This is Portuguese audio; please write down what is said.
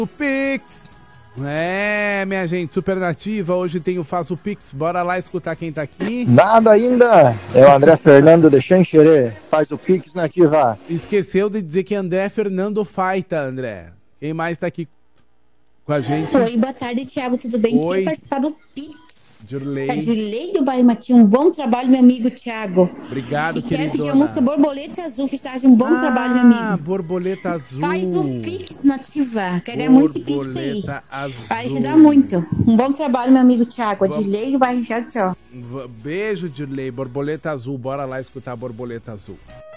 O Pix. É, minha gente, Supernativa, hoje tem o Faz o Pix, bora lá escutar quem tá aqui. Nada ainda, é o André Fernando de Xanxerê, faz o Pix nativa. Esqueceu de dizer que André Fernando Faita, André. Quem mais tá aqui com a gente? Oi, boa tarde, Thiago, tudo bem? Oi. Quer participar do Pix? Dirley. É Dirley do Bairro Matinho, um bom trabalho, meu amigo Thiago. Obrigado, e quero pedir a queridona. música Borboleta Azul, festagem, um bom trabalho, meu amigo. Borboleta Azul. Faz o Pix nativa, quero ganhar muito Pix aí. Borboleta Azul. Vai ajudar muito. Um bom trabalho, meu amigo Thiago. Dirley do Bairro Tchau. Beijo, Dirley. Borboleta Azul, bora lá escutar Borboleta Azul.